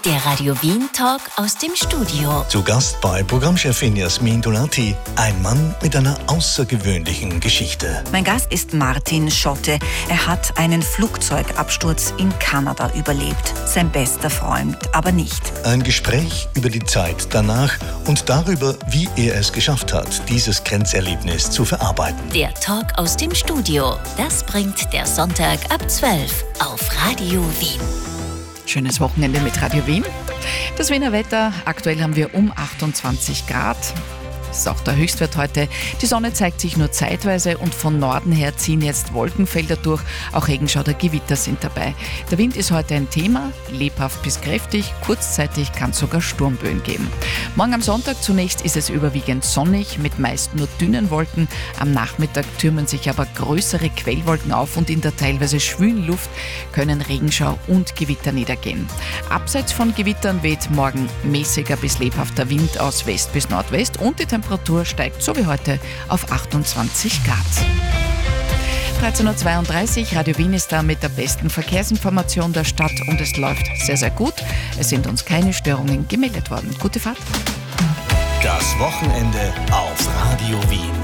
Der Radio Wien Talk aus dem Studio. Zu Gast bei Programmchefin Jasmin Donati, ein Mann mit einer außergewöhnlichen Geschichte. Mein Gast ist Martin Schotte. Er hat einen Flugzeugabsturz in Kanada überlebt. Sein bester Freund aber nicht. Ein Gespräch über die Zeit danach und darüber, wie er es geschafft hat, dieses Grenzerlebnis zu verarbeiten. Der Talk aus dem Studio. Das bringt der Sonntag ab 12 auf Radio Wien. Schönes Wochenende mit Radio Wien. Das Wiener Wetter, aktuell haben wir um 28 Grad. Das ist auch der Höchstwert heute. Die Sonne zeigt sich nur zeitweise und von Norden her ziehen jetzt Wolkenfelder durch. Auch Regenschauer oder Gewitter sind dabei. Der Wind ist heute ein Thema, lebhaft bis kräftig. Kurzzeitig kann es sogar Sturmböen geben. Morgen am Sonntag zunächst ist es überwiegend sonnig, mit meist nur dünnen Wolken. Am Nachmittag türmen sich aber größere Quellwolken auf und in der teilweise schwülen Luft können Regenschauer und Gewitter niedergehen. Abseits von Gewittern weht morgen mäßiger bis lebhafter Wind aus West bis Nordwest und die Temperatur steigt so wie heute auf 28 Grad. 13.32 Uhr, Radio Wien ist da mit der besten Verkehrsinformation der Stadt und es läuft sehr, sehr gut. Es sind uns keine Störungen gemeldet worden. Gute Fahrt. Das Wochenende auf Radio Wien.